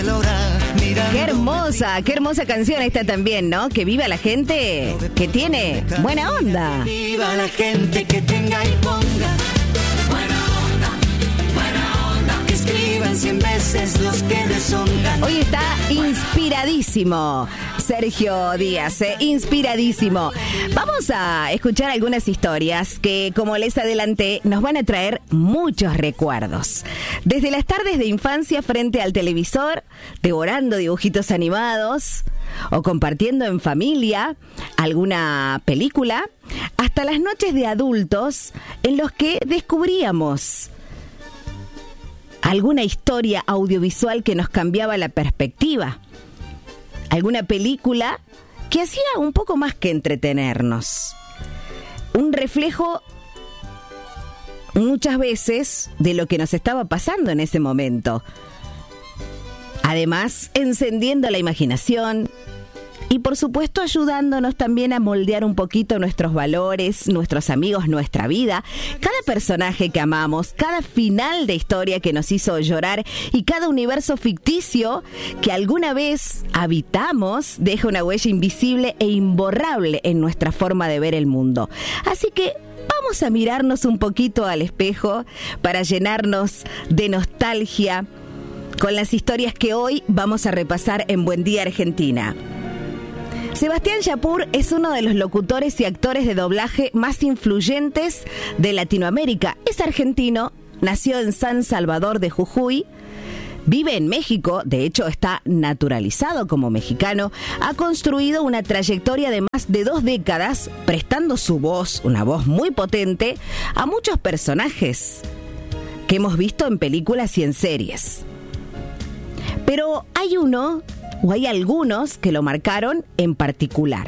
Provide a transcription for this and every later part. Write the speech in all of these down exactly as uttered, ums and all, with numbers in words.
puede lograr. Qué hermosa, qué hermosa canción esta también, ¿no? Que viva la gente que tiene buena onda. Viva la gente que tenga y ponga buena onda, buena onda. Que escriban cien veces los que deshonran. Hoy está inspiradísimo Sergio Díaz, eh, inspiradísimo. Vamos a escuchar algunas historias que, como les adelanté, nos van a traer muchos recuerdos. Desde las tardes de infancia frente al televisor, devorando dibujitos animados o compartiendo en familia alguna película, hasta las noches de adultos en los que descubríamos alguna historia audiovisual que nos cambiaba la perspectiva. Alguna película que hacía un poco más que entretenernos. Un reflejo, muchas veces, de lo que nos estaba pasando en ese momento. Además, encendiendo la imaginación y, por supuesto, ayudándonos también a moldear un poquito nuestros valores, nuestros amigos, nuestra vida. Cada personaje que amamos, cada final de historia que nos hizo llorar y cada universo ficticio que alguna vez habitamos deja una huella invisible e imborrable en nuestra forma de ver el mundo. Así que vamos a mirarnos un poquito al espejo para llenarnos de nostalgia con las historias que hoy vamos a repasar en Buen Día Argentina. Sebastián Yapur es uno de los locutores y actores de doblaje más influyentes de Latinoamérica. Es argentino, nació en San Salvador de Jujuy, vive en México, de hecho está naturalizado como mexicano, ha construido una trayectoria de más de dos décadas prestando su voz, una voz muy potente, a muchos personajes que hemos visto en películas y en series. Pero hay uno, o hay algunos que lo marcaron en particular.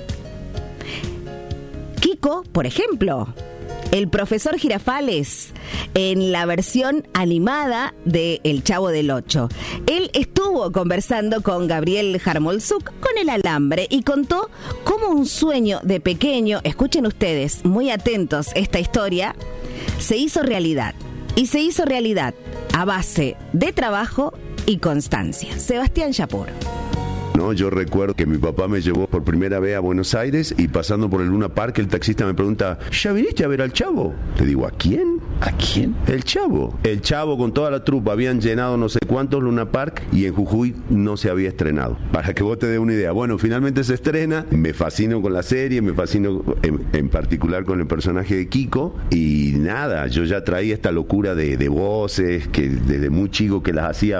Kiko, por ejemplo, el profesor Girafales, en la versión animada de El Chavo del Ocho. Él estuvo conversando con Gabriel Jarmolzuk con el alambre y contó cómo un sueño de pequeño, escuchen ustedes, muy atentos esta historia, se hizo realidad. Y se hizo realidad a base de trabajo y constancia. Sebastián Yapur. No, yo recuerdo que mi papá me llevó por primera vez a Buenos Aires y pasando por el Luna Park, el taxista me pregunta, ¿ya viniste a ver al Chavo? Le digo, ¿a quién? ¿A quién? El Chavo. El Chavo con toda la trupa habían llenado no sé cuántos Luna Park y en Jujuy no se había estrenado. Para que vos te dé una idea. Bueno, finalmente se estrena, me fascino con la serie, me fascino en, en particular con el personaje de Kiko y nada, yo ya traía esta locura de, de voces que desde muy chico que las hacía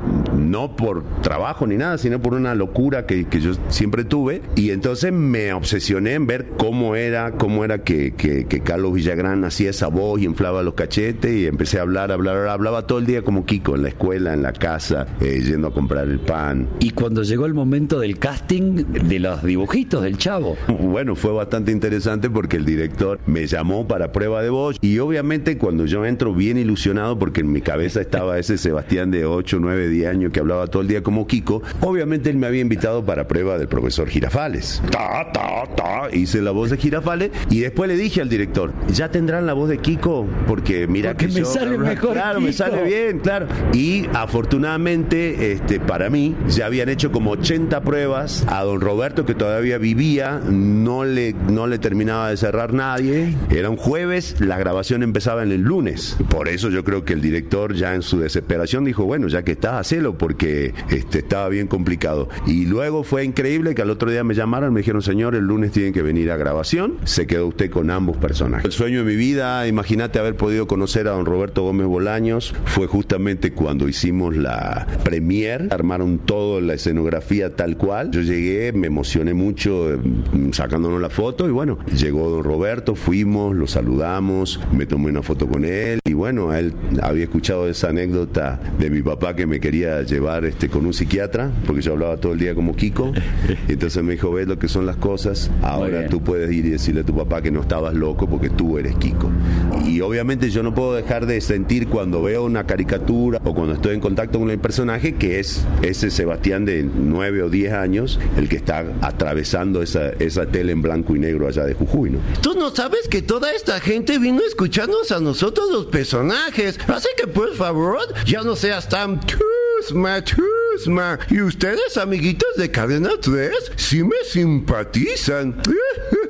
no por trabajo ni nada, sino por una locura que, que yo siempre tuve y entonces me obsesioné en ver cómo era, cómo era que, que, que Carlos Villagrán hacía esa voz y inflaba los cachetes y empecé a hablar, hablar, hablaba todo el día como Kiko, en la escuela, en la casa, eh, yendo a comprar el pan. Y cuando llegó el momento del casting de los dibujitos del Chavo. Bueno, fue bastante interesante porque el director me llamó para prueba de voz y obviamente cuando yo entro bien ilusionado porque en mi cabeza estaba ese Sebastián de ocho, nueve, diez años que hablaba todo el día como Kiko, obviamente él me había invitado para prueba del profesor Girafales. Ta, ta, ta, hice la voz de Girafales y después le dije al director, ¿ya tendrán la voz de Kiko? Porque mira porque que me yo, sale mejor claro, Kiko. Me sale bien, claro. Y afortunadamente, este, para mí, ya habían hecho como ochenta pruebas. A don Roberto, que todavía vivía, no le, no le terminaba de cerrar nadie. Era un jueves, la grabación empezaba en el lunes. Por eso yo creo que el director ya en su desesperación dijo, bueno, ya que estás, hacelo, porque este, estaba bien complicado. Y luego fue increíble que al otro día me llamaron, me dijeron, señor, el lunes tienen que venir a grabación. Se quedó usted con ambos personajes. El sueño de mi vida, imagínate haber podido conocer a don Roberto Gómez Bolaños, fue justamente cuando hicimos la premiere, armaron todo la escenografía tal cual, yo llegué, me emocioné mucho eh, sacándonos la foto y bueno, llegó don Roberto, fuimos, lo saludamos, me tomé una foto con él y bueno, él había escuchado esa anécdota de mi papá que me quería llevar este, con un psiquiatra, porque yo hablaba todo el día como Kiko, y entonces me dijo, ves lo que son las cosas, ahora tú puedes ir y decirle a tu papá que no estabas loco porque tú eres Kiko. Y obviamente yo no puedo dejar de sentir cuando veo una caricatura o cuando estoy en contacto con el personaje que es ese Sebastián de nueve o diez años el que está atravesando esa, esa tele en blanco y negro allá de Jujuy, ¿no? Tú no sabes que toda esta gente vino a escucharnos a nosotros los personajes, así que por favor ya no seas tan Chusma, chusma. ¿Y ustedes, amiguitos de Cadena tres? Sí me simpatizan.